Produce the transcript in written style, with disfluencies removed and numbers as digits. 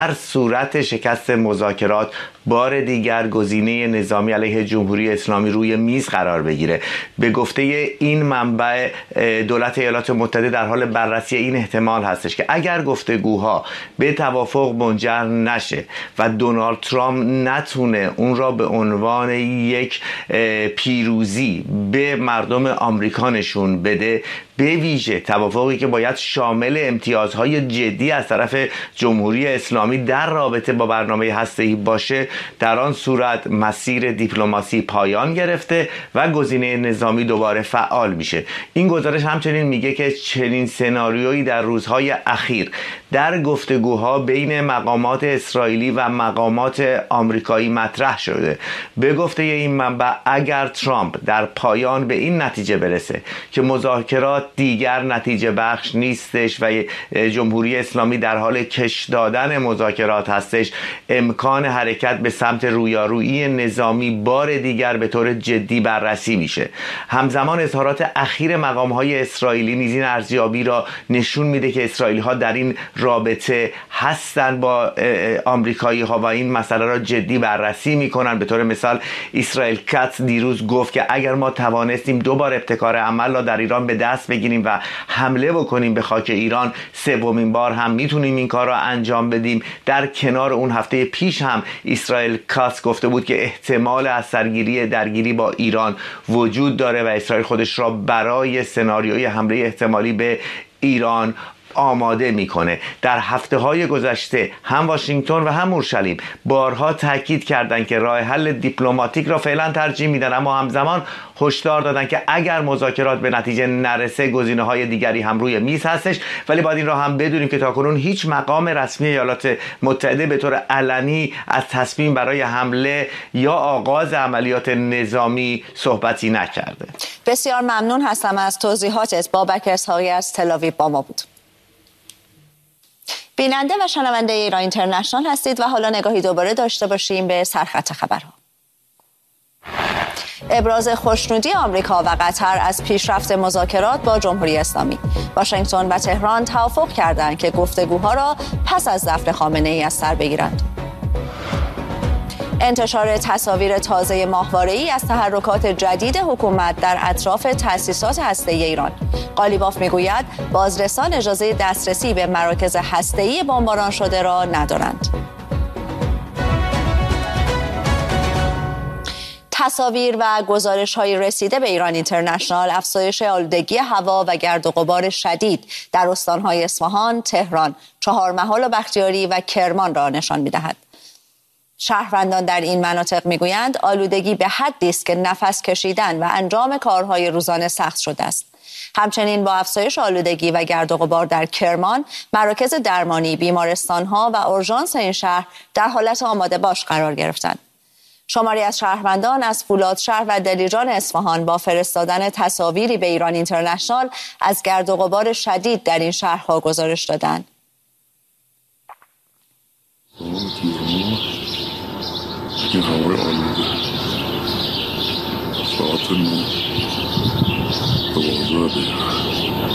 در صورت شکست مذاکرات بار دیگر گزینه نظامی علیه جمهوری اسلامی روی میز قرار بگیره. به گفته این منبع دولت ایالات متحده در حال بررسی این احتمال هستش که اگر گفتگوها به توافق منجر نشه و دونالد ترامپ نتونه اون را به عنوان یک پیروزی به مردم آمریکا نشون بده، به ویژه توافقی که باید شامل امتیازهای جدی از طرف جمهوری اسلامی در رابطه با برنامه هسته‌ای باشه، در آن صورت مسیر دیپلماسی پایان گرفته و گزینه نظامی دوباره فعال میشه. این گزارش همچنین میگه که چنین سناریویی در روزهای اخیر در گفتگوها بین مقامات اسرائیلی و مقامات آمریکایی مطرح شده. به گفته این منبع اگر ترامپ در پایان به این نتیجه برسه که مذاکرات دیگر نتیجه بخش نیستش و جمهوری اسلامی در حال کش دادن مذاکرات هستش، امکان حرکت به سمت رویارویی نظامی بار دیگر به طور جدی بررسی میشه. همزمان اظهارات اخیر مقام‌های اسرائیلی نیز این ارزیابی را نشون میده که اسرائیلی‌ها در این رابطه هستن با آمریکایی‌ها و این مسئله را جدی بررسی میکنن. به طور مثال اسرائیل کاتس دیروز گفت که اگر ما توانستیم دوبار ابتکار عمل را در ایران به دست بگیریم و حمله بکنیم به خاک ایران، سومین بار هم میتونیم این کار را انجام بدیم. در کنار اون هفته پیش هم اسرائیل کاتس گفته بود که احتمال از درگیری با ایران وجود داره و اسرائیل خودش را برای سناریوی حمله احتمالی به ایران آماده میکنه. در هفته‌های گذشته هم واشنگتن و هم اورشلیم بارها تاکید کردند که راه حل دیپلماتیک را فعلا ترجیح میدن، اما همزمان هشدار دادن که اگر مذاکرات به نتیجه نرسه گزینه‌های دیگری هم روی میز هستش. ولی باید این را هم بدونیم که تاکنون هیچ مقام رسمی ایالات متحده به طور علنی از تصمیم برای حمله یا آغاز عملیات نظامی صحبتی نکرده. بسیار ممنون هستم از توضیحاتت. بابک اسحاقی از تل‌آویو با ما بود. بیننده و شنونده ایران اینترنشنال هستید و حالا نگاهی دوباره داشته باشیم به سرخط خبرها. ابراز خوشنودی آمریکا و قطر از پیشرفت مذاکرات با جمهوری اسلامی. واشنگتن و تهران توافق کردند که گفتگوها را پس از دفن خامنه‌ای از سر بگیرند. انتشار تصاویر تازه ماهواره‌ای از تحرکات جدید حکومت در اطراف تأسیسات هسته‌ای ایران. قالیباف میگوید بازرسان اجازه دسترسی به مراکز هسته‌ای بمباران شده را ندارند. تصاویر و گزارش‌های رسیده به ایران اینترنشنال افزایش آلودگی هوا و گرد و غبار شدید در استان‌های اصفهان، تهران، چهارمحال و بختیاری و کرمان را نشان می‌دهد. شهروندان در این مناطق میگویند آلودگی به حدی است که نفس کشیدن و انجام کارهای روزانه سخت شده است. همچنین با افزایش آلودگی و گرد و غبار در کرمان، مراکز درمانی، بیمارستان‌ها و اورژانس این شهر در حالت آماده باش قرار گرفتند. شماری از شهروندان از فولادشهر و دلیجان اصفهان با فرستادن تصاویری به ایران اینترنشنال از گرد و غبار شدید در این شهرها گزارش دادند. این هوای آلوده ساعت 9 12 دیگه